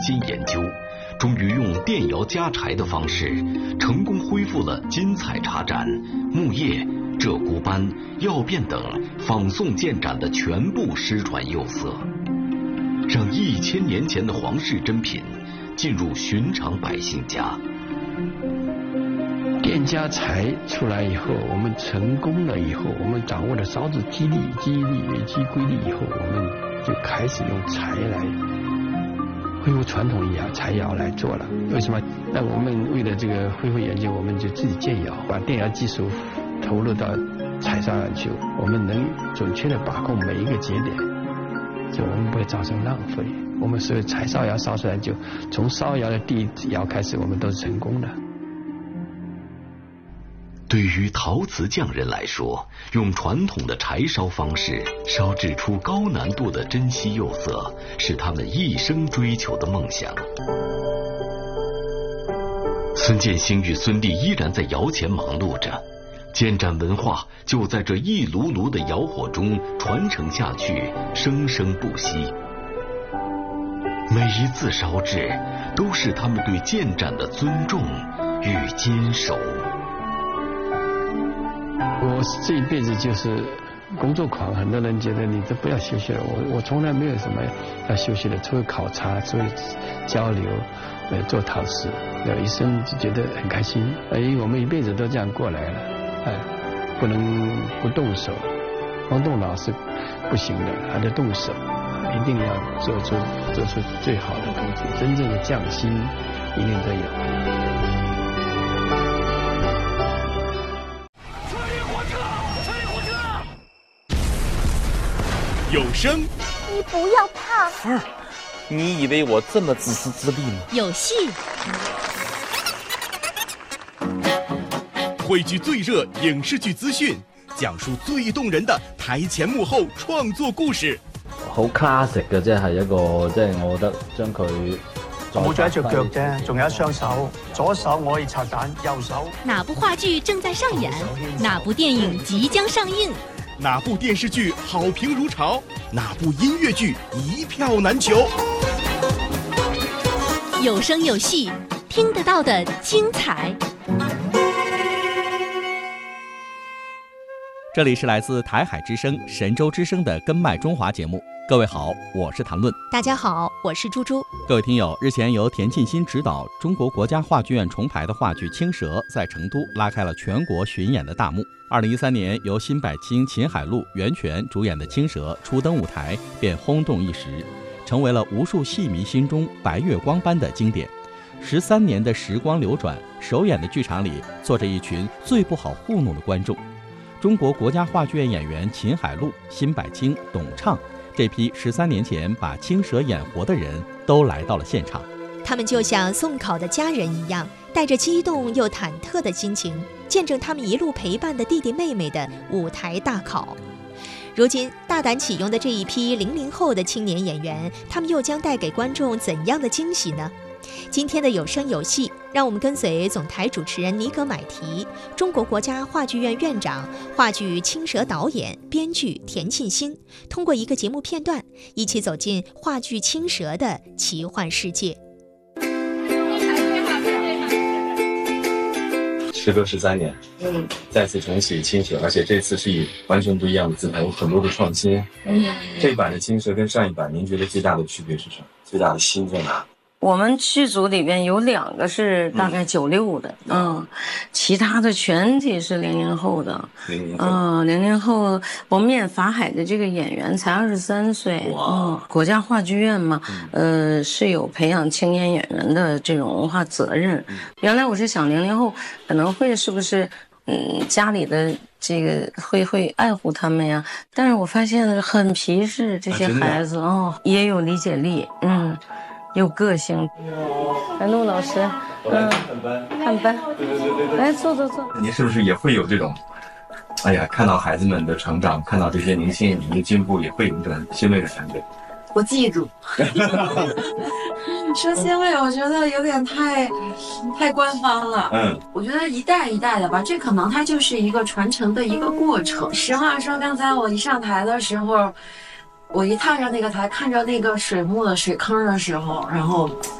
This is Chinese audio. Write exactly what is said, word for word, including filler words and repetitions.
心研究，终于用电窑加柴的方式，成功恢复了金彩茶盏、木叶、鹧鸪斑、药变等仿宋建盏的全部失传釉色，让一千年前的皇室珍品进入寻常百姓家。 电加柴出来以后，我们成功了以后，我们掌握了烧制机理、机理以及规律以后，我们就开始用柴来恢复传统窑柴窑来做了。为什么？那我们为了这个恢复研究，我们就自己建窑，把电窑技术投入到柴烧上去，我们能准确的把控每一个节点，就我们不会造成浪费。我们所有柴烧窑烧出来，就从烧窑的第一窑开始，我们都是成功的。 对于陶瓷匠人来说，用传统的柴烧方式烧制出高难度的珍稀釉色，是他们一生追求的梦想。孙建兴与孙俪依然在窑前忙碌着，建盏文化就在这一炉炉的窑火中传承下去，生生不息。每一次烧制，都是他们对建盏的尊重与坚守。 我这一辈子就是工作狂，很多人觉得你都不要休息了，我我从来没有什么要休息的，除了考察，除了交流，呃，做陶瓷，有一生就觉得很开心。因为我们一辈子都这样过来了，哎，不能不动手，光动脑是不行的，还得动手，一定要做出做出最好的东西，真正的匠心一定都有。 有声， 你不要怕。 凤儿，你以为我这么自私自利吗？ 有戏， 汇聚最热影視劇資訊，講述最動人的台前幕後創作故事。 好 classic 嘅，即係一個，即係我覺得將佢冇咗一隻腳啫，仲有一雙手，左手我可以拆彈，右手。 哪部話劇正在上演？哪部電影即將上映？ 哪部電視劇好評如潮？哪部音樂劇一票難求？ 有聲有戲，聽得到的精彩。 这里是来自台海之声、神州之声的根脉中华节目。各位好，我是谭论。 大家好，我是猪猪。 各位听友，日前由田沁鑫执导、中国国家话剧院重排的话剧《青蛇》在成都拉开了全国巡演的大幕。二零一三年由辛柏青、秦海璐、袁泉主演的《青蛇》初登舞台便轰动一时，成为了无数戏迷心中白月光般的经典。十三年的时光流转，首演的剧场里坐着一群最不好糊弄的观众。中国国家话剧院演员秦海璐、辛柏青、董畅这批十三年前把青蛇演活的人都来到了现场。 他们就像送考的家人一样，带着激动又忐忑的心情，见证他们一路陪伴的弟弟妹妹的舞台大考。如今大胆启用的这一批零零后的青年演员，他们又将带给观众怎样的惊喜呢？今天的有声有戏，让我们跟随总台主持人尼格买提、中国国家话剧院院长、话剧《青蛇》导演、编剧田沁鑫，通过一个节目片段，一起走进话剧《青蛇》的奇幻世界。 时隔十三年，嗯，再次重启《青蛇》，而且这次是以完全不一样的姿态，有很多的创新。嗯，这版的《青蛇》跟上一版，您觉得最大的区别是什么？最大的新在哪？ 我们剧组里边有两个是大概九六的，嗯，嗯其他的全体是零零后的， 零零后， 嗯，零零后。我们演法海的这个演员才二十三岁，嗯，国家话剧院嘛，嗯、呃，是有培养青年演员的这种文化责任。嗯、原来我是想零零后可能会是不是，嗯，家里的这个会会爱护他们呀？但是我发现很皮实，这些孩子、啊、哦，也有理解力，嗯。有个性。海陆老师， 嗯，看班， 看班， 对对对对对， 来坐坐坐。 您是不是也会有这种，哎呀，看到孩子们的成长，看到这些年轻演员的进步，也会有一种欣慰的感觉？ 我记住。说欣慰，我觉得有点太太官方了。嗯，我觉得一代一代的吧，这可能它就是一个传承的一个过程。实话说，刚才我一上台的时候。我一踏上那个台，看着那个水幕的水坑的时候，然后